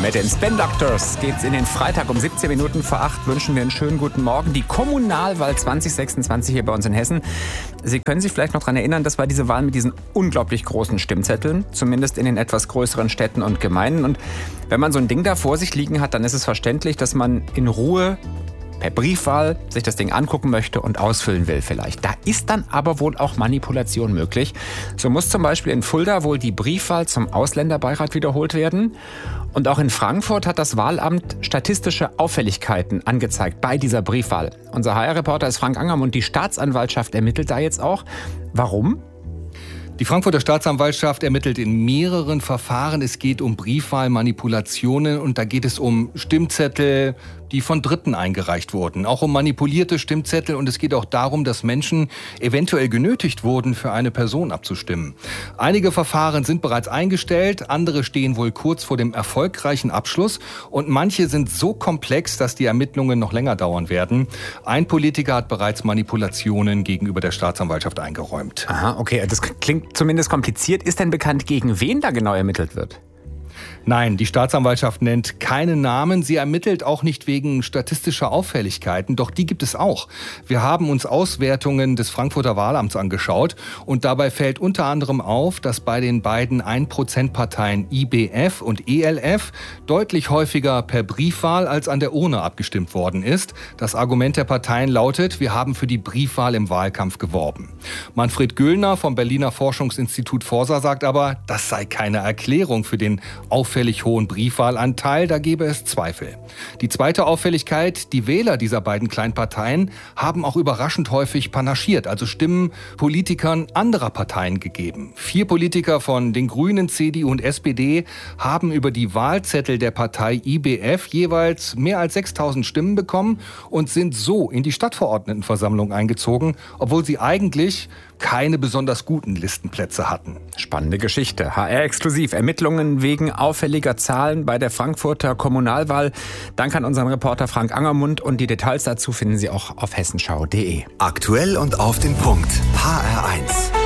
Mit den Spin Doctors geht's in den Freitag um 17 Minuten vor 8. Wünschen wir einen schönen guten Morgen. Die Kommunalwahl 2026 hier bei uns in Hessen. Sie können sich vielleicht noch daran erinnern, das war diese Wahl mit diesen unglaublich großen Stimmzetteln, zumindest in den etwas größeren Städten und Gemeinden. Und wenn man so ein Ding da vor sich liegen hat, dann ist es verständlich, dass man in Ruhe per Briefwahl sich das Ding angucken möchte und ausfüllen will vielleicht. Da ist dann aber wohl auch Manipulation möglich. So muss zum Beispiel in Fulda wohl die Briefwahl zum Ausländerbeirat wiederholt werden. Und auch in Frankfurt hat das Wahlamt statistische Auffälligkeiten angezeigt bei dieser Briefwahl. Unser HR-Reporter ist Frank Angermund. Die Staatsanwaltschaft ermittelt da jetzt auch. Warum? Die Frankfurter Staatsanwaltschaft ermittelt in mehreren Verfahren. Es geht um Briefwahlmanipulationen und da geht es um Stimmzettel, die von Dritten eingereicht wurden. Auch um manipulierte Stimmzettel und es geht auch darum, dass Menschen eventuell genötigt wurden, für eine Person abzustimmen. Einige Verfahren sind bereits eingestellt, andere stehen wohl kurz vor dem erfolgreichen Abschluss und manche sind so komplex, dass die Ermittlungen noch länger dauern werden. Ein Politiker hat bereits Manipulationen gegenüber der Staatsanwaltschaft eingeräumt. Aha, okay, das klingt zumindest kompliziert. Ist denn bekannt, gegen wen da genau ermittelt wird? Nein, die Staatsanwaltschaft nennt keine Namen. Sie ermittelt auch nicht wegen statistischer Auffälligkeiten, doch die gibt es auch. Wir haben uns Auswertungen des Frankfurter Wahlamts angeschaut und dabei fällt unter anderem auf, dass bei den beiden 1%-Parteien IBF und ELF deutlich häufiger per Briefwahl als an der Urne abgestimmt worden ist. Das Argument der Parteien lautet, wir haben für die Briefwahl im Wahlkampf geworben. Manfred Göllner vom Berliner Forschungsinstitut Forsa sagt aber, das sei keine Erklärung für den auffällig hohen Briefwahlanteil, da gäbe es Zweifel. Die zweite Auffälligkeit, die Wähler dieser beiden kleinen Parteien haben auch überraschend häufig panaschiert, also Stimmen Politikern anderer Parteien gegeben. 4 Politiker von den Grünen, CDU und SPD haben über die Wahlzettel der Partei IBF jeweils mehr als 6.000 Stimmen bekommen und sind so in die Stadtverordnetenversammlung eingezogen, obwohl sie eigentlich keine besonders guten Listenplätze hatten. Spannende Geschichte. HR-exklusiv. Ermittlungen wegen auffälliger Zahlen bei der Frankfurter Kommunalwahl. Dank an unseren Reporter Frank Angermund und die Details dazu finden Sie auch auf hessenschau.de. Aktuell und auf den Punkt. HR1.